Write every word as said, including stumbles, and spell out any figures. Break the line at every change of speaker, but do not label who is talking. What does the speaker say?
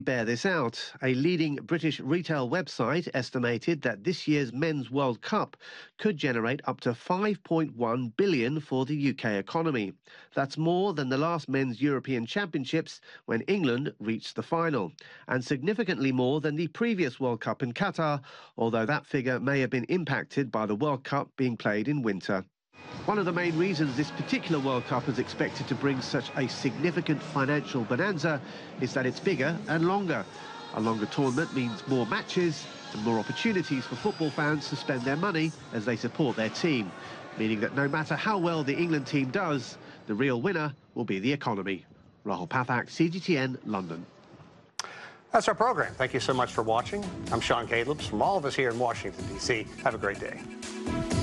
Bear this out. A leading British retail website estimated that this year's Men's World Cup could generate up to five point one billion dollars for the U K economy. That's more than the last Men's European Championships when England reached the final, and significantly more than the previous World Cup in Qatar, although that figure may have been impacted by the World Cup being played in winter. One of the main reasons this particular World Cup is expected to bring such a significant financial bonanza is that it's bigger and longer. A longer tournament means more matches and more opportunities for football fans to spend their money as they support their team, meaning that no matter how well the England team does, the real winner will be the economy. Rahul Pathak, C G T N, London.
That's our program. Thank you so much for watching. I'm Sean Calebs. From all of us here in Washington, D C, have a great day.